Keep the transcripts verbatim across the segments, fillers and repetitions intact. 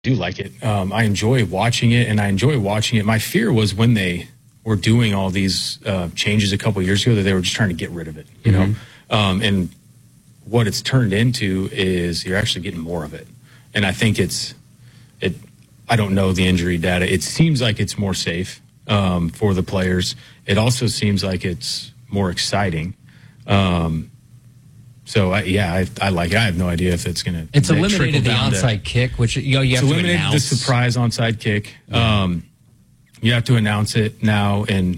do like it. Um, I enjoy watching it, and I enjoy watching it. My fear was when they were doing all these uh, changes a couple of years ago that they were just trying to get rid of it, you mm-hmm. know? Um, and what it's turned into is you're actually getting more of it. And I think it's, it. I don't know the injury data. It seems like it's more safe um, for the players. It also seems like it's more exciting. Um, So, I, yeah, I, I like it. I have no idea if it's going to... It's eliminated the onside to, kick, which you, know, you have to announce. It's eliminated the surprise onside kick. Yeah. Um, you have to announce it now. And,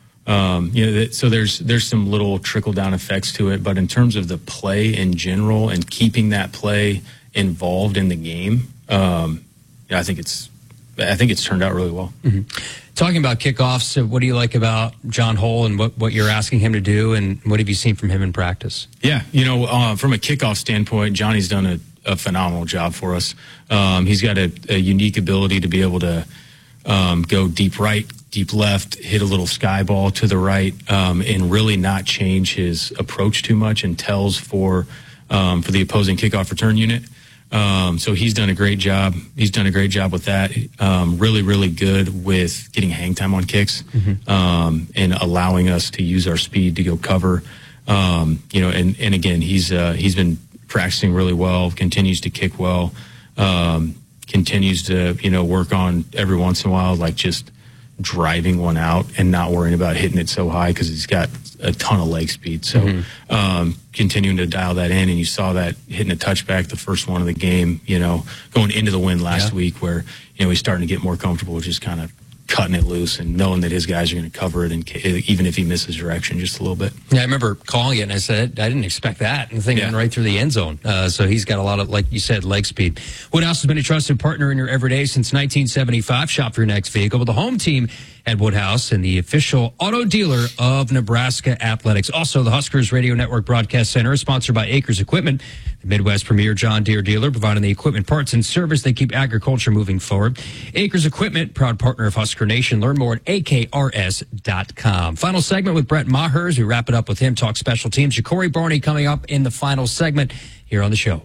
um, you know, so there's there's some little trickle-down effects to it. But in terms of the play in general and keeping that play involved in the game, um, yeah, I think it's I think it's turned out really well. Mm-hmm. Talking about kickoffs, what do you like about John Hull and what, what you're asking him to do, and what have you seen from him in practice? Yeah, you know, uh, from a kickoff standpoint, Johnny's done a, a phenomenal job for us. Um, he's got a, a unique ability to be able to um, go deep right, deep left, hit a little sky ball to the right, um, and really not change his approach too much and tells for um, for the opposing kickoff return unit. Um, so he's done a great job. He's done a great job with that. Um, really, really good with getting hang time on kicks, mm-hmm. um, and allowing us to use our speed to go cover. Um, you know, and, and again, he's, uh, he's been practicing really well, continues to kick well, um, continues to, you know, work on every once in a while, like just driving one out and not worrying about hitting it so high because he's got a ton of leg speed. So mm-hmm. um, continuing to dial that in, and you saw that hitting a touchback, the first one of the game, you know, going into the win last yeah. week where, you know, he's starting to get more comfortable with just kind of cutting it loose and knowing that his guys are going to cover it, and even if he misses direction just a little bit. Yeah, I remember calling it and I said, I didn't expect that. And the thing yeah. went right through the end zone. Uh, so he's got a lot of, like you said, leg speed. Woodhouse has been a trusted partner in your everyday since nineteen seventy-five. Shop for your next vehicle with the home team at Woodhouse and the official auto dealer of Nebraska Athletics. Also, the Huskers Radio Network Broadcast Center is sponsored by Acres Equipment, the Midwest premier John Deere dealer, providing the equipment, parts, and service that keep agriculture moving forward. Acres Equipment, proud partner of Husker Nation. Learn more at A K R S dot com. Final segment with Brett Mahers. We wrap it up with him, talk special teams. Ja'Cory Barney coming up in the final segment here on the show.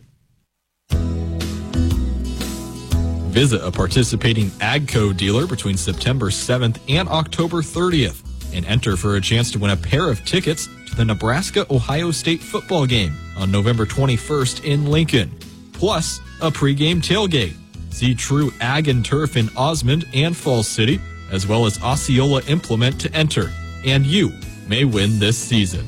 Visit a participating AGCO dealer between September seventh and October thirtieth and enter for a chance to win a pair of tickets to the Nebraska-Ohio State football game on November twenty-first in Lincoln, plus a pregame tailgate. See True Ag and Turf in Osmond and Falls City, as well as Osceola Implement to enter, and you may win this season.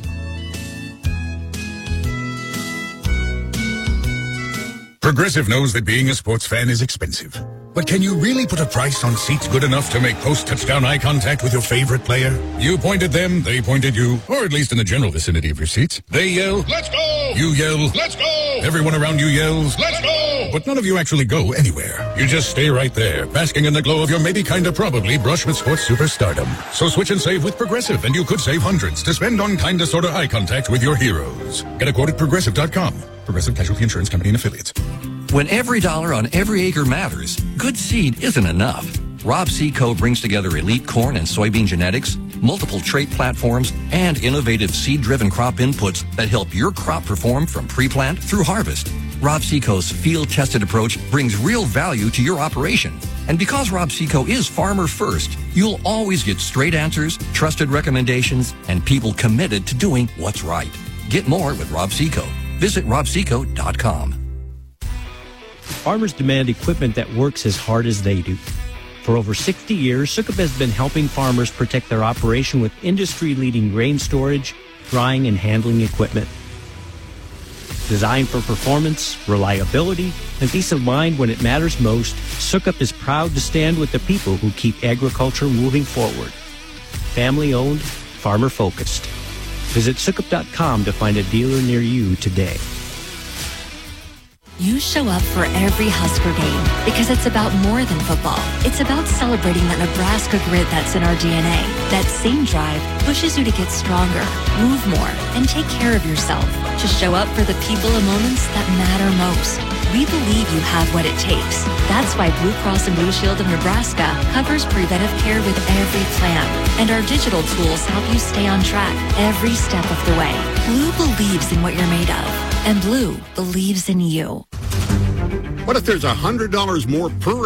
Progressive knows that being a sports fan is expensive. But can you really put a price on seats good enough to make post-touchdown eye contact with your favorite player? You point at them, they point at you, or at least in the general vicinity of your seats. They yell, "Let's go!" You yell, "Let's go!" Everyone around you yells, "Let's go!" But none of you actually go anywhere. You just stay right there, basking in the glow of your maybe kinda probably brush with sports superstardom. So switch and save with Progressive, and you could save hundreds to spend on kinda sorta eye contact with your heroes. Get a quote at Progressive dot com. Progressive Casualty Insurance Company and Affiliates. When every dollar on every acre matters, good seed isn't enough. Rob Seco brings together elite corn and soybean genetics, multiple trait platforms, and innovative seed-driven crop inputs that help your crop perform from pre-plant through harvest. Rob Seco's field-tested approach brings real value to your operation. And because Rob Seco is farmer first, you'll always get straight answers, trusted recommendations, and people committed to doing what's right. Get more with Rob Seco. Visit rob seco dot com. Farmers demand equipment that works as hard as they do. For over sixty years, Sukup has been helping farmers protect their operation with industry-leading grain storage, drying, and handling equipment. Designed for performance, reliability, and peace of mind when it matters most, Sukup is proud to stand with the people who keep agriculture moving forward. Family-owned, farmer-focused. Visit Sukup dot com to find a dealer near you today. You show up for every Husker game because it's about more than football. It's about celebrating that Nebraska grit that's in our D N A. That same drive pushes you to get stronger, move more, and take care of yourself. To show up for the people and moments that matter most. We believe you have what it takes. That's why Blue Cross and Blue Shield of Nebraska covers preventive care with every plan. And our digital tools help you stay on track every step of the way. Blue believes in what you're made of. And Blue believes in you. What if there's one hundred dollars more per